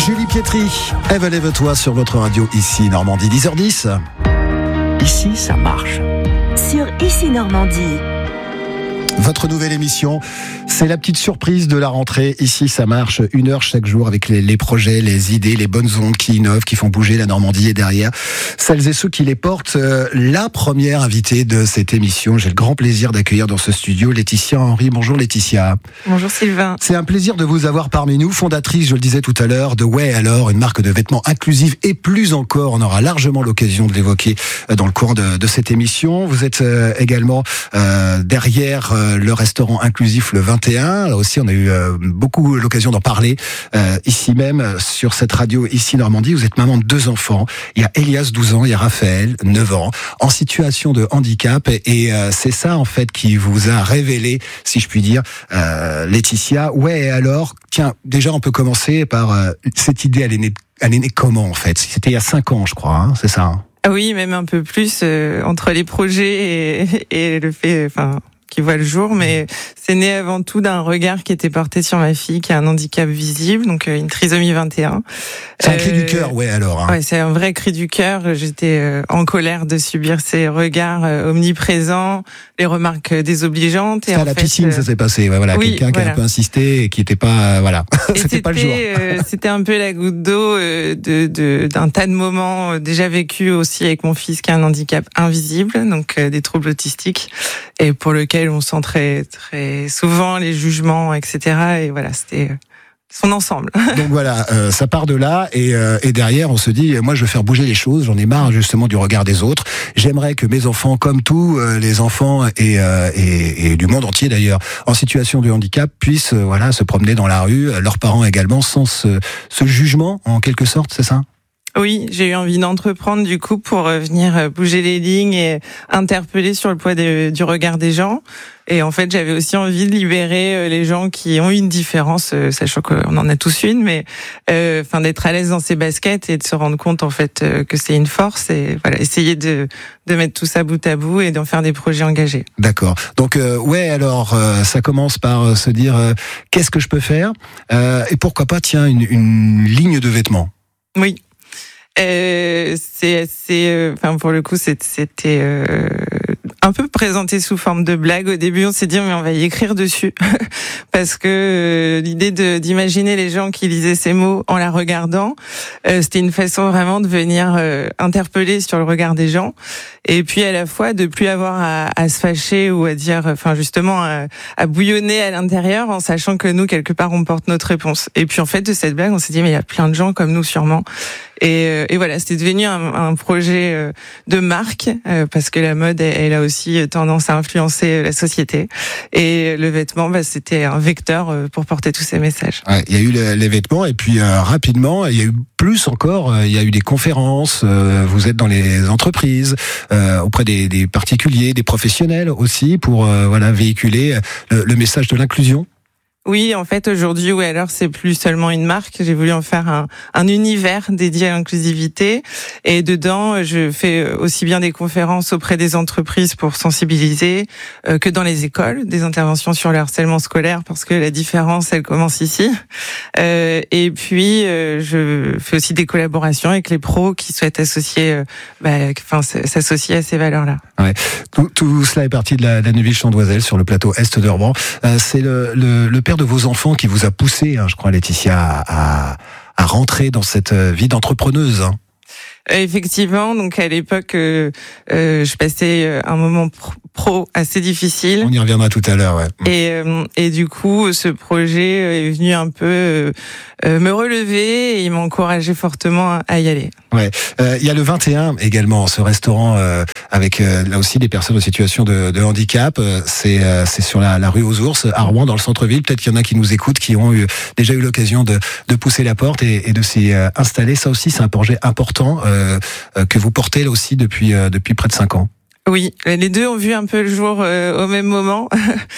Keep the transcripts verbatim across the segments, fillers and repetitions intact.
Julie Pietri, Ève, lève-toi sur votre radio ici Normandie, dix heures dix. Ici, ça marche. Sur Ici Normandie. Votre nouvelle émission, c'est la petite surprise de la rentrée. Ici, ça marche une heure chaque jour avec les, les projets, les idées, les bonnes ondes qui innovent, qui font bouger la Normandie et derrière celles et ceux qui les portent. Euh, la première invitée de cette émission, j'ai le grand plaisir d'accueillir dans ce studio Laetitia Henry. Bonjour Laetitia. Bonjour Sylvain. C'est un plaisir de vous avoir parmi nous, fondatrice, je le disais tout à l'heure, de Ouais alors, une marque de vêtements inclusive et plus encore, on aura largement l'occasion de l'évoquer dans le cours de, de cette émission. Vous êtes euh, également euh, derrière euh, le restaurant inclusif le vingt et un. Là aussi, on a eu euh, beaucoup l'occasion d'en parler euh, ici même, sur cette radio ici Normandie. Vous êtes maman de deux enfants. Il y a Elias, douze ans, il y a Raphaël, neuf ans, en situation de handicap. Et, et euh, c'est ça, en fait, qui vous a révélé, si je puis dire, euh, Laetitia. Ouais, et alors, tiens, déjà, on peut commencer par euh, cette idée, elle est née, elle est née comment, en fait? C'était il y a cinq ans, je crois, hein, c'est ça, hein? Ah oui, même un peu plus, euh, entre les projets et, et le fait... enfin. qui voit le jour, mais c'est né avant tout d'un regard qui était porté sur ma fille qui a un handicap visible, donc une trisomie vingt et un. C'est un euh, cri du cœur, ouais, alors. Hein. Ouais, c'est un vrai cri du cœur. J'étais euh, en colère de subir ces regards euh, omniprésents, les remarques désobligeantes. C'était à la fait, piscine, euh... ça s'est passé. Ouais, voilà, oui, quelqu'un voilà. qui a un peu insisté et qui n'était pas, euh, voilà, c'était, c'était pas le jour. Euh, c'était un peu la goutte d'eau euh, de, de, d'un tas de moments euh, déjà vécus aussi avec mon fils qui a un handicap invisible, donc euh, des troubles autistiques, et pour lequel on sent très très souvent les jugements, et cetera. Et voilà, c'était son ensemble. Donc voilà, euh, ça part de là et, euh, et derrière on se dit, moi je veux faire bouger les choses, j'en ai marre justement du regard des autres. J'aimerais que mes enfants, comme tous euh, les enfants et, euh, et, et du monde entier d'ailleurs, en situation de handicap, puissent euh, voilà se promener dans la rue, leurs parents également, sans ce, ce jugement en quelque sorte, c'est ça ? Oui, j'ai eu envie d'entreprendre du coup pour venir bouger les lignes et interpeller sur le poids de, du regard des gens. Et en fait, j'avais aussi envie de libérer les gens qui ont une différence, sachant qu'on en a tous une, mais euh, enfin d'être à l'aise dans ses baskets et de se rendre compte en fait que c'est une force et voilà, essayer de de mettre tout ça bout à bout et d'en faire des projets engagés. D'accord. Donc euh, ouais, alors euh, ça commence par se dire euh, qu'est-ce que je peux faire euh, et pourquoi pas tiens une, une ligne de vêtements. Oui. Euh, c'est assez, enfin pour le coup, c'était euh, un peu présenté sous forme de blague. Au début, on s'est dit mais on va y écrire dessus parce que euh, l'idée de d'imaginer les gens qui lisaient ces mots en la regardant, euh, c'était une façon vraiment de venir euh, interpeller sur le regard des gens et puis à la fois de plus avoir à, à se fâcher ou à dire, enfin justement à, à bouillonner à l'intérieur en sachant que nous quelque part on porte notre réponse. Et puis en fait de cette blague, on s'est dit mais il y a plein de gens comme nous sûrement. Et, et voilà, c'était devenu un, un projet de marque euh, parce que la mode, elle, elle a aussi tendance à influencer la société. Et le vêtement, bah, c'était un vecteur pour porter tous ces messages. Ouais, il y a eu les, les vêtements et puis euh, rapidement, il y a eu plus encore. Euh, il y a eu des conférences. Euh, vous êtes dans les entreprises, euh, auprès des, des particuliers, des professionnels aussi, pour euh, voilà véhiculer le, le message de l'inclusion. Oui, en fait, aujourd'hui, oui, alors c'est plus seulement une marque. J'ai voulu en faire un, un univers dédié à l'inclusivité. Et dedans, je fais aussi bien des conférences auprès des entreprises pour sensibiliser euh, que dans les écoles, des interventions sur le harcèlement scolaire parce que la différence, elle commence ici. Euh, et puis, euh, je fais aussi des collaborations avec les pros qui souhaitent associer, euh, bah, enfin, s'associer à ces valeurs-là. Ouais. Tout, tout cela est parti de la, la Neuville-Chandoiselle sur le plateau Est d'Urban. Euh, c'est le, le, le père de vos enfants qui vous a poussé, hein, je crois, Laetitia, à, à rentrer dans cette vie d'entrepreneuse. Hein. Effectivement, donc à l'époque, euh, euh, je passais un moment pro, pro assez difficile. On y reviendra tout à l'heure, ouais. Et, euh, et du coup, ce projet est venu un peu euh, me relever et il m'a encouragé fortement à y aller. Ouais, euh, il y a le vingt et un également, ce restaurant euh, avec euh, là aussi des personnes en situation de, de handicap. Euh, c'est euh, c'est sur la, la rue aux Ours, à Rouen, dans le centre-ville. Peut-être qu'il y en a qui nous écoutent, qui ont eu, déjà eu l'occasion de, de pousser la porte et, et de s'y euh, installer. Ça aussi, c'est un projet important euh, euh, que vous portez là aussi depuis euh, depuis près de cinq ans. Oui, les deux ont vu un peu le jour euh, au même moment.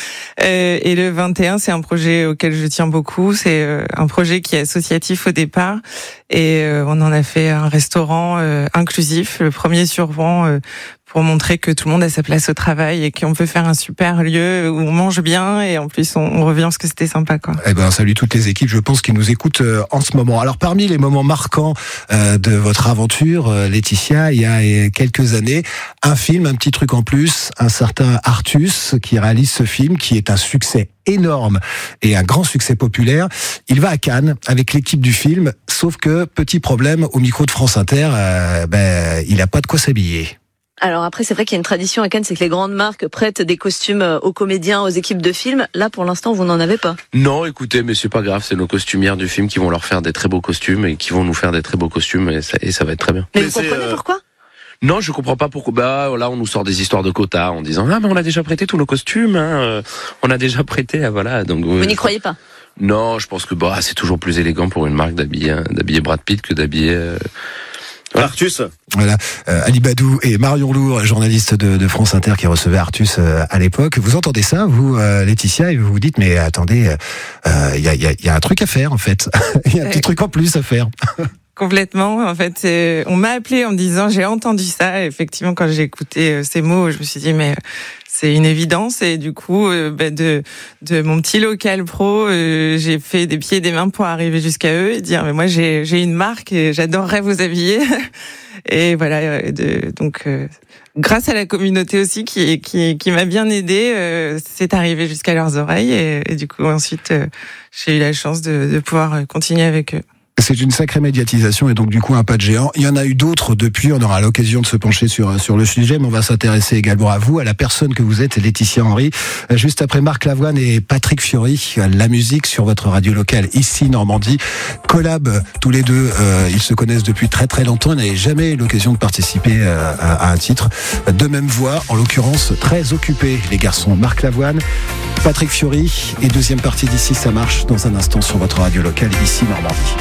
euh, et le vingt et un, c'est un projet auquel je tiens beaucoup. C'est euh, un projet qui est associatif au départ. Et euh, on en a fait un restaurant euh, inclusif, le premier sur Rouen, euh, pour montrer que tout le monde a sa place au travail et qu'on peut faire un super lieu où on mange bien et en plus on, on revient parce que c'était sympa, quoi. Eh ben, salut toutes les équipes, je pense, qui nous écoutent euh, en ce moment. Alors, parmi les moments marquants euh, de votre aventure, euh, Laetitia, il y a euh, quelques années, un film, un petit truc en plus, un certain Artus qui réalise ce film, qui est un succès énorme et un grand succès populaire. Il va à Cannes avec l'équipe du film, sauf que, petit problème, au micro de France Inter, euh, ben, il a pas de quoi s'habiller. Alors après, c'est vrai qu'il y a une tradition à Cannes, c'est que les grandes marques prêtent des costumes aux comédiens, aux équipes de films. Là, pour l'instant, vous n'en avez pas. Non, écoutez, mais c'est pas grave, c'est nos costumières du film qui vont leur faire des très beaux costumes et qui vont nous faire des très beaux costumes et ça, et ça va être très bien. Mais, mais vous comprenez euh... pourquoi ? Non, je comprends pas pourquoi. Bah là, on nous sort des histoires de quotas en disant ah mais on a déjà prêté tous nos costumes, hein. On a déjà prêté, voilà. Donc vous n'y croyez pas ? Non, je pense que bah c'est toujours plus élégant pour une marque d'habiller d'habiller Brad Pitt que d'habiller. Euh... Voilà. Artus. Voilà, euh, Ali Badou et Marion Lourd, journaliste de, de France Inter qui recevait Artus euh, à l'époque. Vous entendez ça, vous, euh, Laetitia, et vous vous dites, mais attendez, il euh, y, a, y, a, y a un truc à faire, en fait. Il y a un petit truc en plus à faire. Complètement. En fait, c'est... on m'a appelé en me disant, j'ai entendu ça. Et effectivement, quand j'ai écouté ces mots, je me suis dit, mais c'est une évidence. Et du coup, euh, bah, de, de mon petit local pro, euh, j'ai fait des pieds et des mains pour arriver jusqu'à eux et dire, mais moi, j'ai, j'ai une marque et j'adorerais vous habiller. Et voilà, de, donc euh, grâce à la communauté aussi qui qui, qui m'a bien aidée, euh, c'est arrivé jusqu'à leurs oreilles et, et du coup ensuite euh, j'ai eu la chance de, de pouvoir continuer avec eux. C'est une sacrée médiatisation et donc du coup un pas de géant. Il y en a eu d'autres depuis, on aura l'occasion de se pencher sur sur le sujet, mais on va s'intéresser également à vous, à la personne que vous êtes, Laetitia Henry. Juste après Marc Lavoine et Patrick Fiori, la musique sur votre radio locale ici Normandie. Collab tous les deux, euh, ils se connaissent depuis très très longtemps, ils n'avaient jamais eu l'occasion de participer euh, à, à un titre. De même voix, en l'occurrence très occupés les garçons. Marc Lavoine, Patrick Fiori et deuxième partie d'Ici ça marche dans un instant sur votre radio locale ici Normandie.